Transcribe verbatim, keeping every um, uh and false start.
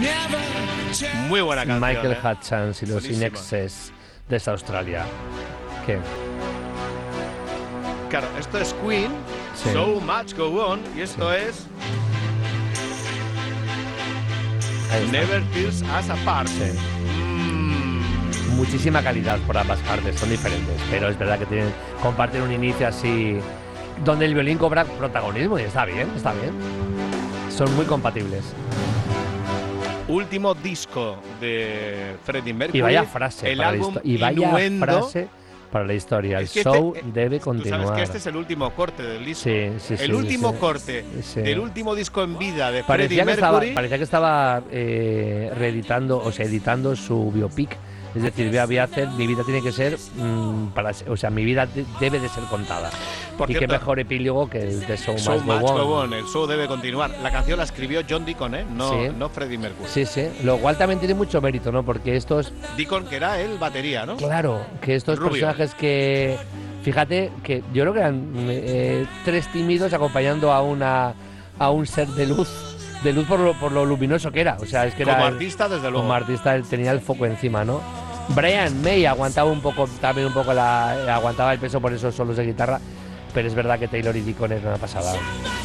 Muy buena canción. Michael ¿eh? Hutchins y los Buenísima. In Excess desde Australia. ¿Qué? Claro, esto es Queen, Sí. So Much Go On, y esto es Ahí está. Never Tears Us Apart. Sí. Mm, Muchísima calidad por ambas partes, son diferentes, pero es verdad que tienen, comparten un inicio así donde el violín cobra protagonismo y está bien, está bien. Son muy compatibles. último disco de Freddie Mercury. Y vaya frase el para la álbum histo- y vaya Innuendo. frase para la historia. El Es que show este, eh, debe Tú continuar. sabes que este es el último corte del disco. Sí, sí, sí, el sí, último sí. corte Sí. del último disco en vida de Freddie Parecía que estaba, Mercury. parecía que estaba eh, reeditando, o sea, editando su biopic. Es decir, voy a, voy a hacer, mi vida tiene que ser, mmm, para, o sea, mi vida de- debe de ser contada. Por y cierto, qué mejor epílogo que el de So, So Much Much Go On. Go On, el show debe continuar. La canción la escribió John Deacon, ¿eh? no, Sí. no Freddie Mercury. Sí, sí. Lo cual también tiene mucho mérito, ¿no? Porque estos, Deacon, que era el batería, ¿no? claro, que estos Rubio. personajes que, fíjate, que yo creo que eran eh, tres tímidos acompañando a una a un ser de luz, de luz por lo, por lo luminoso que era. O sea, es que Como era el- artista, desde luego. como artista él tenía el foco encima, ¿no? Brian May aguantaba un poco, también un poco la, aguantaba el peso por esos solos de guitarra, pero es verdad que Taylor y Deacon es una pasada.